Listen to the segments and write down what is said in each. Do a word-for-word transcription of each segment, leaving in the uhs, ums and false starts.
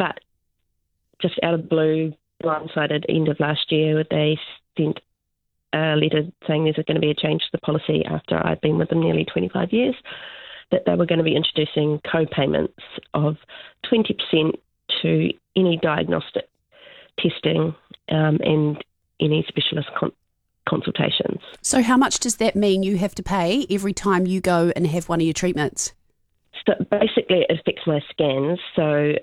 but just out of the blue, blindsided, end of last year, they sent a letter saying there's going to be a change to the policy after I've been with them nearly twenty-five years, that they were going to be introducing co-payments of twenty percent to any diagnostic testing um, and any specialist con- consultations. So how much does that mean you have to pay every time you go and have one of your treatments? So basically it affects my scans. So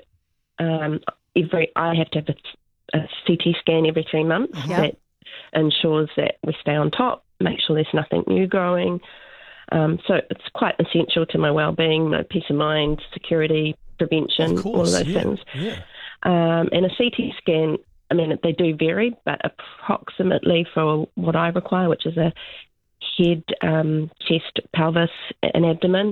um, every I have to have a, a C T scan every three months Yeah. that ensures that we stay on top, make sure there's nothing new growing. Um, so it's quite essential to my well-being, my peace of mind, security, prevention, Of course, all of those yeah, things. Yeah. Um, and a C T scan, I mean, they do vary, but approximately for what I require, which is a head, um, chest, pelvis, and abdomen,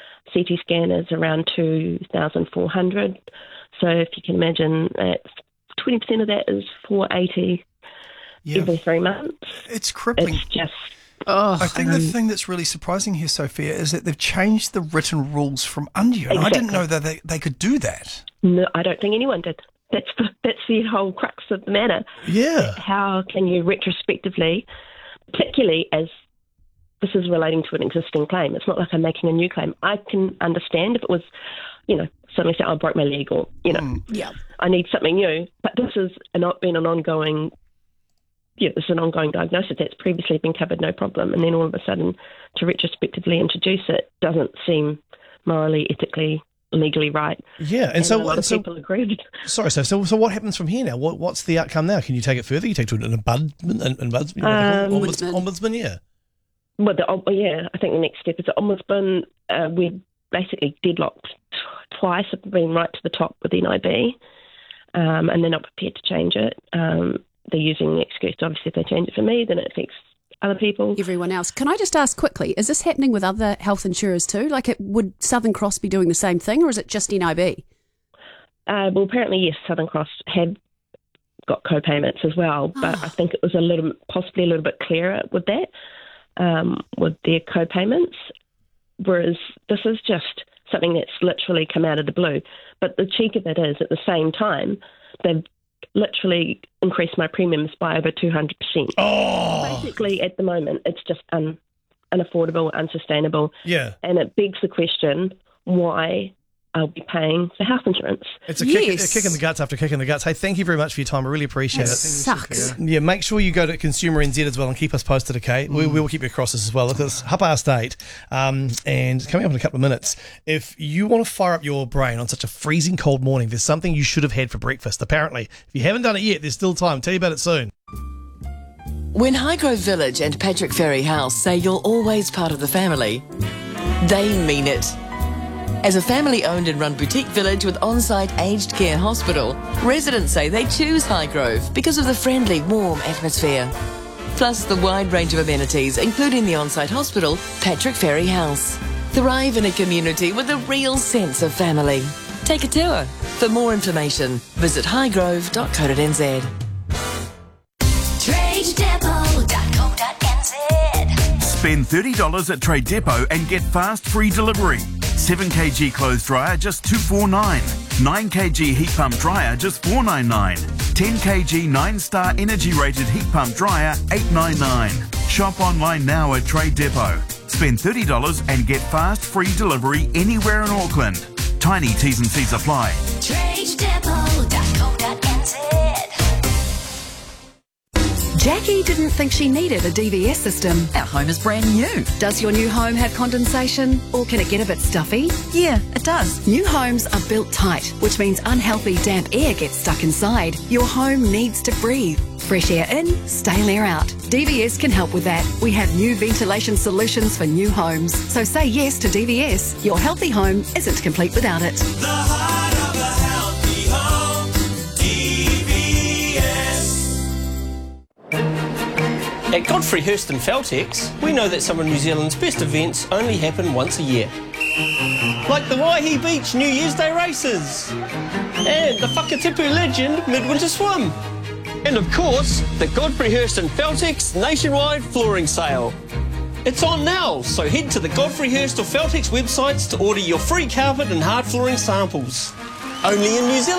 C T scan is around two thousand four hundred dollars. So if you can imagine that twenty percent of that is four hundred eighty dollars Yeah. every three months. It's crippling. It's just... Oh, I think the thing that's really surprising here, Sophia, is that they've changed the written rules from under you. And I didn't Exactly. know that they, they could do that. No, I don't think anyone did. That's the, that's the whole crux of the matter. Yeah. How can you retrospectively, particularly as this is relating to an existing claim, it's not like I'm making a new claim. I can understand if it was, you know, suddenly say, oh, I broke my leg or, you know, Mm. yeah. I need something new. But this has not been an ongoing, yeah, this is an ongoing diagnosis that's previously been covered, no problem. And then all of a sudden to retrospectively introduce it doesn't seem morally, ethically, legally right. Yeah, and, And so a lot and of so people agreed. sorry, so so so what happens from here now? What what's the outcome now? Can you take it further? You take it to an ombudsman, an ombudsman, you know, Um, ombudsman, ombudsman, yeah. Well, the, oh, yeah, I think the next step is the ombudsman. Uh, we're basically deadlocked t- twice. I've been right to the top with N I B, um, and they're not prepared to change it. Um, they're using the excuse, obviously, if they change it for me, then it affects other people. Everyone else. Can I just ask quickly, is this happening with other health insurers too? Like, it, would Southern Cross be doing the same thing, or is it just N I B? Uh, well, apparently, yes, Southern Cross have got co-payments as well, but I think it was a little, possibly a little bit clearer with that, um, with their co-payments, whereas this is just something that's literally come out of the blue. But the cheek of it is, at the same time, they've literally increased my premiums by over two hundred percent. Oh, Basically, at the moment, it's just un- unaffordable, unsustainable, yeah. and it begs the question, why I'll be paying for health insurance? It's a kick, Yes. a kick in the guts after kick in the guts. Hey, thank you very much for your time. I really appreciate That it. sucks. Yeah, make sure you go to Consumer N Z as well and keep us posted, okay? We, we will keep you across this as well. Look, it's half past eight, um, and coming up in a couple of minutes, if you want to fire up your brain on such a freezing cold morning, there's something you should have had for breakfast. Apparently, if you haven't done it yet, there's still time. Tell you about it soon. When Highgrove Village and Patrick Ferry House say you're always part of the family, they mean it. As a family-owned and run boutique village with on-site aged care hospital, residents say they choose Highgrove because of the friendly, warm atmosphere. Plus the wide range of amenities, including the on-site hospital, Patrick Ferry House. Thrive in a community with a real sense of family. Take a tour. For more information, visit highgrove dot co dot n z. trade depot dot co dot n z. Spend thirty dollars at Trade Depot and get fast free delivery. seven kilogram clothes dryer just two forty-nine. nine kilogram heat pump dryer just four ninety-nine. ten kilogram nine star energy rated heat pump dryer eight ninety-nine. Shop online now at Trade Depot. Spend thirty dollars and get fast free delivery anywhere in Auckland. Tiny T's and C's apply. trade depot dot co dot n z. Jackie didn't think she needed a D V S system. Our home is brand new. Does your new home have condensation, or can it get a bit stuffy? Yeah, it does. New homes are built tight, which means unhealthy damp air gets stuck inside. Your home needs to breathe. Fresh air in, stale air out. D V S can help with that. We have new ventilation solutions for new homes. So say yes to D V S. Your healthy home isn't complete without it. The heart of a healthy home, D V S. At Godfrey Hirst and Feltex, we know that some of New Zealand's best events only happen once a year. Like the Waihi Beach New Year's Day races, and the Whakatipu Legend Midwinter Swim. And of course, the Godfrey Hirst and Feltex nationwide flooring sale. It's on now, so head to the Godfrey Hirst or Feltex websites to order your free carpet and hard flooring samples. Only in New Zealand.